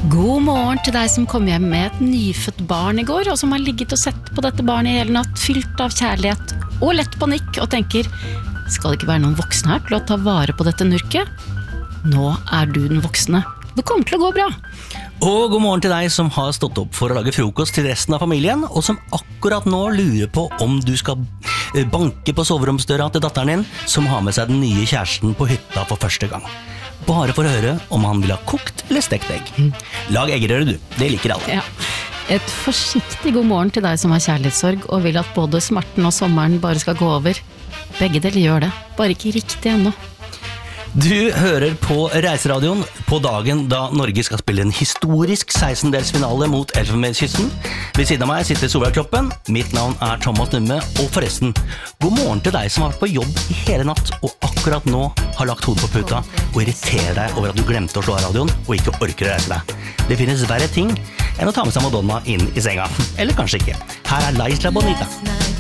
God morgen til deg som kom hjem med et nyfødt barn I går, og som har ligget og sett på dette barnet I hele natt, fylt av kjærlighet og lett panikk, og tenker, skal det ikke være noen voksne her til å ta vare på dette nurket? Nå du den voksne. Det kommer til å gå bra. Og god morgen til deg som har stått opp for å lage frokost til resten av familien, og som akkurat nå lurer på om du skal banke på soveromsdøra til datteren din, som har med seg den nye kjæresten på hytta for første gang. Bare for å høre om han vil ha kokt eller stekt egg. Lag eggerøre du, det liker alle. Ja. Et forsiktig god morgen til deg som har kjærlighetssorg og vil at både smerten og sommeren bare skal gå over. Begge deler gjør det, bare ikke riktig ennå. Du hører på Reiseradioen på dagen da Norge skal spille en historisk 16-delsfinale mot Elfenbenskysten. Ved siden av meg sitter Solveig Kloppen, mitt navn Thomas Numme, og forresten, god morgen til deg som har vært på jobb I hele natt og akkurat nå har lagt hodet på puta og irriterer deg over at du glemte å slå av radioen og ikke orker å reise deg. Det finnes verre ting enn å ta med seg Madonna inn I senga, eller kanskje ikke. Her La Isla Bonita.